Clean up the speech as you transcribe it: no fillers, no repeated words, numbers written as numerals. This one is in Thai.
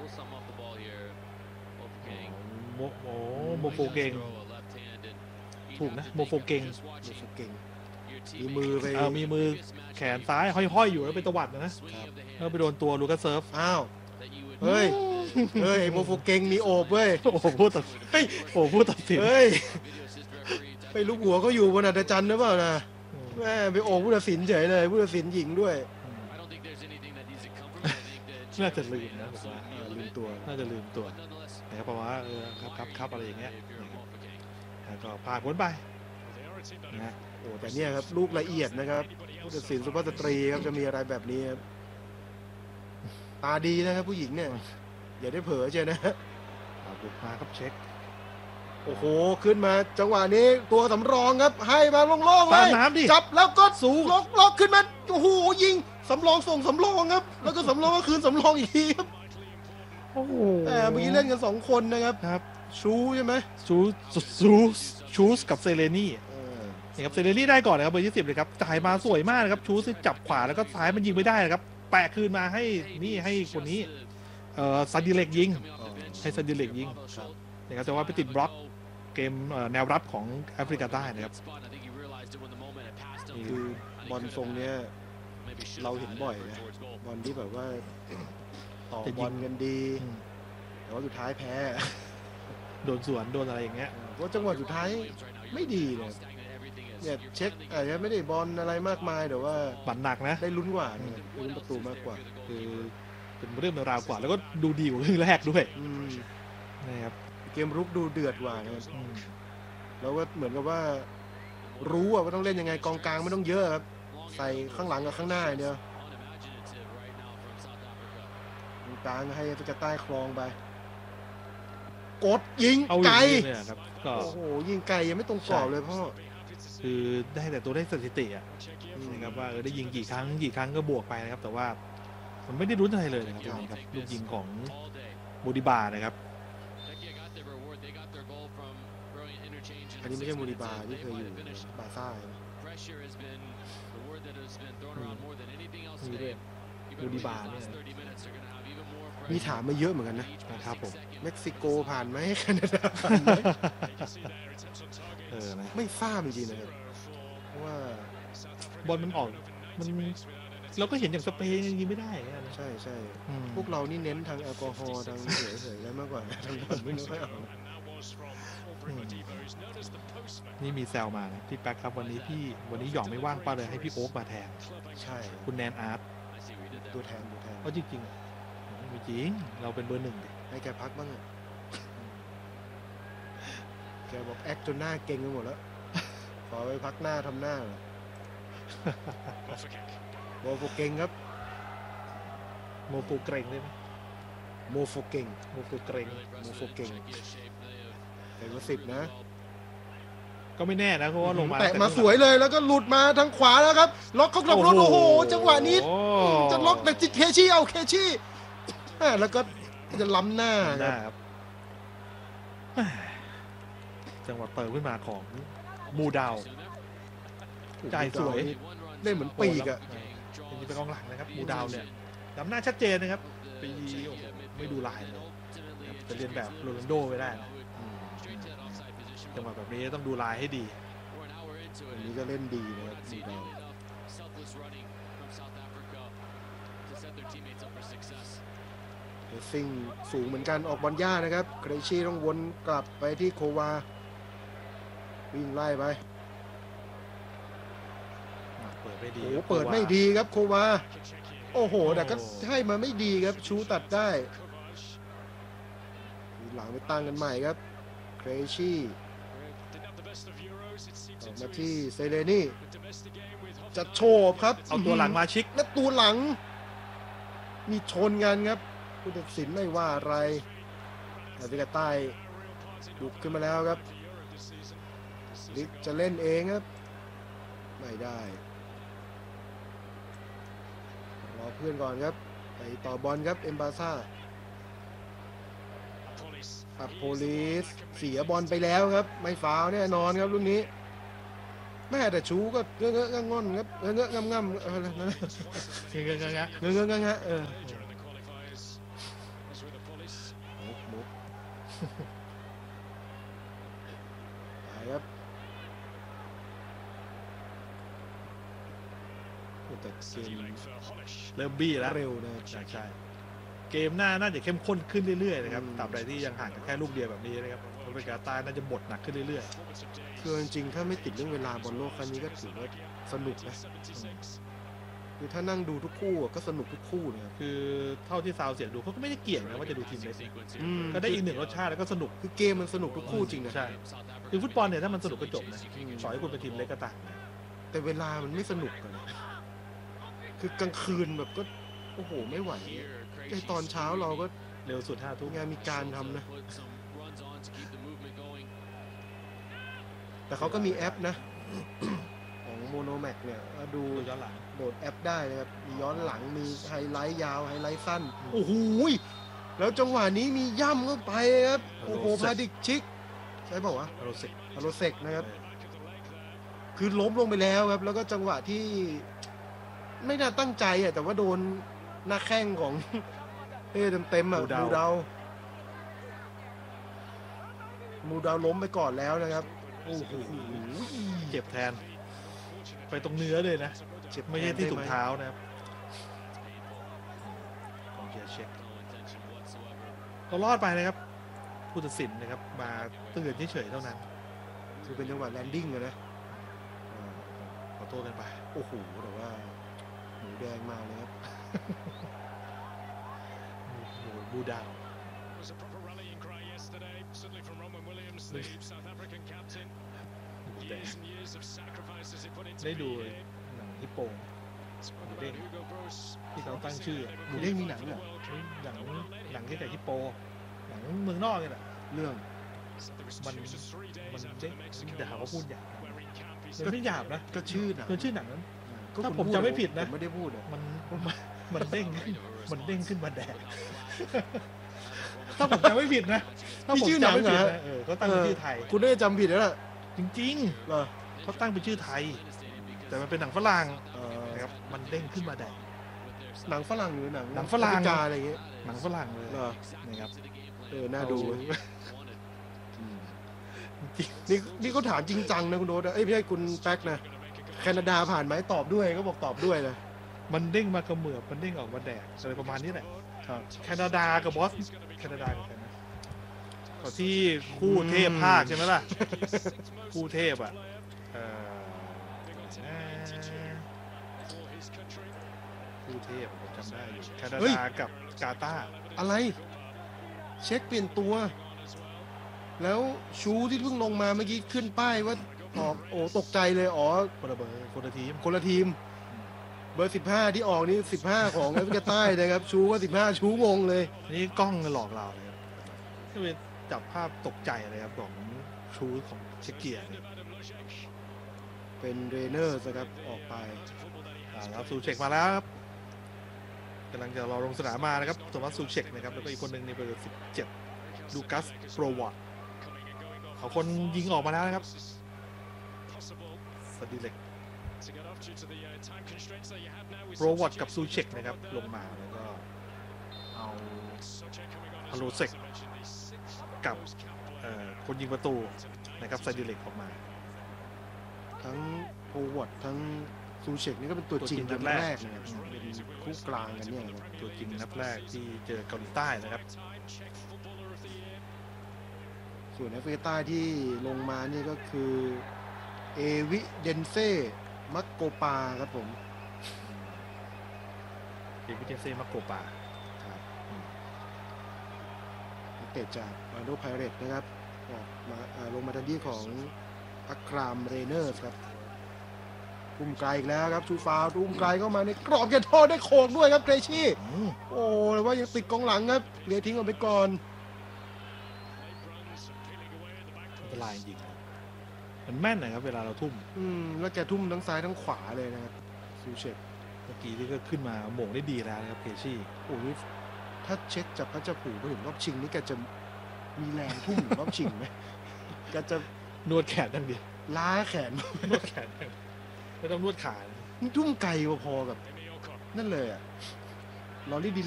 โมโฟเกงถูกนะโมโฟเกงมีมือไปมีมือแขนซ้ายห้อยๆอยู่แล้วเป็นตวัดนะแล้วไปโดนตัวลูคัสเซิร์ฟอ้าวเฮ้ยโมโฟเกงมีโอบเว้ยโอ้พูดตัดสินเฮ้ยไปลูกหัวเขาอยู่บนอัศจรรย์หรือเปล่านะแม่ไปโอบผู้ตัดสินเฉยเลยผู้ตัดสินหญิงด้วยน่าจะลืมนะผมว่าลืมตัวน่าจะลืมตัวนะครับเพราะว่าครับอะไรอย่างเงี้ยก็ผ่านพ้นไปนะโอ้แต่เนี่ยครับลูกละเอียดนะครับผู้ตัดสินสุภาพสตรีครับจะมีอะไรแบบนี้ครับตาดีนะครับผู้หญิงเนี่ยอย่าได้เผลอเชียวนะบุกมาครับเช็คโอ้โหขึ้นมาจังหวะนี้ตัวสำรองครับให้มาโล่งๆเลยจับแล้วก็สูงล็อกขึ้นมาโอ้โหยิงสำรองส่งสำรองครับแล้วก็สำรองก็คืนสำรองอีกทีครับโอ้โหเมื่อกี้เล่นกัน2คนนะครับชูใช่ไหมชูสกับเซเลนี่นี่ครับเซเลนี่ได้ก่อนนะครับเบอร์20เลยครับจ่ายมาสวยมากนะครับชูสจับขวาแล้วก็ซ้ายมันยิงไม่ได้นะครับแปะคืนมาให้คนนี้ซันดิเล็กยิงให้ซันดิเล็กยิงนะครับแต่ว่าไปติดบล็อกเกมแนวรับของแอฟริกาใต้นะครับคือบอลทรงเนี้ยเราเห็นบ่อยนะบอลที่แบบว่าต่อบอลกันดีแต่ว่าสุดท้ายแพ้โดนสวนโดนอะไรอย่างเงี้ยเพราะจังหวะสุดท้ายไม่ดีเลยเนี่ยเช็คอาจจะไม่ได้บอลอะไรมากมายแต่ว่าบันหนักนะได้ลุ้นกว่าลุ้นประตูมากกว่าคือเป็นเรื่องราวกว่าแล้วก็ดูดีกว่าครึ่งแรกด้วยนะครับเกมรุกดูเดือดกว่านะครับแล้วก็เหมือนกับว่ารู้ว่าต้องเล่นยังไงกองกลางไม่ต้องเยอะครับใส่ข้างหลังกับข้างหน้าเดียวกลางให้จะใต้คลองไปกดยิงไกลโอ้โหยิงไกลยังไม่ตรงกรอบเลยพ่อคือได้แต่ตัวได้สถิติอ่ะนะครับว่าได้ยิงกี่ครั้งก็บวกไปนะครับแต่ว่ามันไม่ได้รุ้นอะไรเลยนะครับลูกยิงของโมดิบานะครับอันนี้ไม่ใช่โมดิบาที่เคยอยู่บาซ่าโมดิบาเนี่ยมีถามมาเยอะเหมือนกันนะครับผมเม็กซิโกผ่านไหมแคนาดาผ่านไหมไม่ทราบจริงๆนะครับเพราะว่าบอลมันออกมันเราก็เห็นอย่างสเปนยิงไม่ได้ใช่พวกเรานี่เน้นทางแอลกอฮอล์ทางเฉยๆแล้วมากกว่าทางบอลไม่ค่อยเอานี่มีแซวมานะพี่แป๊กครับวันนี้หยองไม่ว่างป้าเลยให้พี่โอ๊กมาแทนใช่คุณแนนอาร์ตตัวแทนเพราะจริงๆไม่จริงเราเป็นเบอร์ 1ดิให้แกพักบ้างแกบอกแอคจนหน้าเก่งไปหมดแล้วขอไปพักหน้าทำหน้าโมโฟเก่งครับโมโฟเกรงได้ไหมโมโฟเก่งแต่ว่า10นะก็ไม่แน่นะเพราะว่าลงมาแต่มาสวยเลยแล้วก็หลุดมาทางขวาแล้วครับล็อกเขากลับรถโอ้โหจังหวะนี้จะล็อกแต่จิเคชี่เอาเคชี่แล้วก็จะล้ำหน้าครับจังหวะเติมขึ้นมาของมูดาวใจสวยได้เหมือนปีกอะนี่เป็นกองหลังนะครับมูดาวเนี่ยล้ำหน้าชัดเจนนะครับปีไม่ดูลายเลยจะเรียนแบบโรนัลโดไว้ได้นะจังหวะแบบนี้ต้องดูลายให้ดีอันนี้ก็เล่นดีนะครับมูดาวซิ่งสูงเหมือนกันออกบอลย่านะครับเครชี่ต้องวนกลับไปที่โควาวิ่งไล่ไปเปิดไม่ดีเปิดไม่ดีครับโควาโอ้โหแต่ก็ให้มาไม่ดีครับชูตัดได้หลังไปตั้งกันใหม่ครับเครชี่ออกมาที่เซเลนี่จะโฉบครับเอาตัวหลังมาชิกและตัวหลังมีชนกันครับผู้ตัดสินไม่ว่าอะไรแอฟริกาใต้บุกขึ้นมาแล้วครับลิกจะเล่นเองครับไม่ได้รอเพื่อนก่อนครับไปต่อบอลครับเอ็มบาซ่าโพลิสเสียบอลไปแล้วครับไม่ฟาวล์แน่นอนครับลูกนี้แม่แต่ชูก็เงอะงอนครับเงอะงำอะไรนั่นเงอะไปครับโอ้แต่เกมเริ่มบี้แล้วเร็วนะใช่เกมหน้าน่าจะเข้มข้นขึ้นเรื่อยๆนะครับอืมตราบใดที่ยังห่างกันแค่ลูกเดียวแบบนี้นะครับแอฟริกาใต้น่าจะบดหนักขึ้นเรื่อยคือจริงๆถ้าไม่ติดเรื่องเวลาบอลโลกครั้งนี้ก็ถือว่าสนุกนะคือถ้านั่งดูทุกคู่อะก็สนุกทุกคู่นะครับๆ คือเท่าที่ซาวเสียงดูเขาก็ไม่ได้เกี่ยงนะว่าจะดูทีมเล็กอืมก็ได้อีกหนึ่งรสชาติแล้วก็สนุกคือเกมมันสนุกทุกคู่จริงนะใช่คือฟุตบอลเนี่ยถ้ามันสนุกก็จบนะต่อให้คุณเป็นทีมเล็กก็ต่างนะแต่เวลามันไม่สนุกกันนะคือกลางคืนแบบก็โอ้โหไม่ไหวไอตอนเช้าเราก็เร็วสุด5 ทุ่มงานมีการทำนะ แต่เขาก็มีแอปนะ ของโมโนแม็กเนี่ยก็ดูดูย้อนหลังโหลดแอปได้นะครับมีย้อนหลังมีไฮไลท์ยาวไฮไลท์สั้นโอ้โหยแล้วจังหวะนี้มีย่ำเข้าไปครับโอ้โหพาดิกชิกใช่เปล่าวะโรเซกอโรเซกนะครับ คือล้มลงไปแล้วครับ แล้วก็จังหวะที่ไม่น่าตั้งใจอ่ะแต่ว่าโดนหน้าแข้งของ เต็มๆอ่ะมูดาวล้มไปก่อนแล้วนะครับโอ้โหเจ็บแทน ไปตรงเนื้อเลยนะเจ็บไม่ใช่ที่ถุงด้หเท้านะครับกองเชียร์เช็คก็รอดไปนะครับผู้ตัดสินนะครับมาเตือนเฉยๆเท่านั้นคือเป็นจังหวะแลนดิ้งอะนะขอโทษกันไปโอ้โหแต่ว่าหมูแดงมาเลยครับหมูบูดาว ได้ดูหนังฮิปโปหมูเด้งที่เขาตั้งชื่อหมูเด้งมีหนังเหรอหนังที่แต่ฮิปโปหนังเมืองนอกนี่แหละเรื่องมันเด้งแต่หาว่าพูดหยาบมันไม่หยาบนะก็ชื่อหนังคือชื่อหนังนั้นก็ถ้าคุณผมพูจำไม่ผิดนะผมไม่ได้พูดอะมันเด้งขึ้นมาแดกถ้าผมจำไม่ผิดนะถ้าผมจำไม่ผิดนะเขาตั้งเป็นชื่อไทยคุณได้จำผิดแล้วล่ะจริงเหรอๆเขาตั้งเป็นชื่อไทย แต่มันเป็นหนังฝรั่งเออนะครับมันเด้งขึ้นมาแดกหนังฝรั่งหรือหนังหนังฝรั่งอเมริกาอะไรอย่างเงี้ยหนังฝรั่งเลยเหรอนะครับน่าดูจริงนี่เขาถามจริงจังนะคุณโดดเอ้ยไม่ใช่คุณแป๊กนะแคนาดาผ่านไหมตอบด้วยก็บอกตอบด้วยเลยมันเด้งมากระเหมือบมันเด้งออกมาแดกอะไรประมาณนี้แหละครับแคนาดากับบอสแคนาดากับใครนะก็ที่คู่เทพภาคใช่ไหมล่ะ คู่เทพอ่ะคู่เทพผมจำได้อยู่แคนาดากับกาตาร์อะไร เช็คเปลี่ยนตัว แล้วชูที่เพิ่งลงมาเมื่อกี้ขึ้นป้ายว่าออกโอ้ตกใจเลยอ๋อคนละเบอร์คนละทีมคนละทีม เบอร์ 15 ที่ออกนี่15 ของแอฟริกาใต้นะครับ ชูก็15 ชูงงเลยนี่กล้องหลอกเราเลยครับก็ไปจับภาพตกใจเลยครับของชูของเชคเกียร์เนี่ยเป็นเรเนอร์นะครับออกไปครับซูเช็คมาแล้วครับกำลังจะรอลงสนามมานะครับโทมัสซูเช็คนะครับแล้วก็อีกคนหนึ่งในเบอร์17ลูกัสโปรวอตเขาคนยิงออกมาแล้วนะครับสดิเล็กโปรวอตกับซูเช็คนะครับลงมาแล้วก็เอาฮาโลเซกกับคนยิงประตูนะครับสดิเล็กออกมาทั้งโฮวอตทั้งซูเชกนี่ก็เป็นตัวจริงตัวจริงนันัดดแรแรกกนะครับเป็นคู่กลางกันเนี่ยนะครับตัวจริงนัดแรกที่เจอเกาหลีใต้นะครับส่วนแอฟริกาใต้ที่ลงมานี่ก็คือเอวิเดนเซ่มักโกปาครับผมเอวิเดนเซมาโกปานักเตะจากออร์โดไพเรตนะครับออกมาลงมาทันที่ของอัครามเรเนอร์สครับทุ่มไกลอีกแล้วครับชูฟาวทุ่มไกลเข้ามาในกรอบเขตโทษได้โขกด้วยครับเกรชี่โอ้แต่ว่ายังติดกองหลังครับเลียทิ้งออกไปก่อนอันตรายจริงครับมันแม่นนะครับเวลาเราทุ่มแล้วแกทุ่มทั้งซ้ายทั้งขวาเลยนะครับซูเชกเมื่อกี้ที่ก็ขึ้นมาโหม่งได้ดีแล้วนะครับเคชี่โอ้ยถ้าเช็คจากพระเจ้าปู่ไปถึงรอบชิงนี่แกจะมีแรงทุ่มถึงรอบชิงไหมแกจะนวดแขนทั้งเดียวล้าแขนนวดแขนอย่างเดียวไม่ต้องนวดขานะทุ่มไกลพอๆกับนั่นเลยอ่ะลอรี่ดี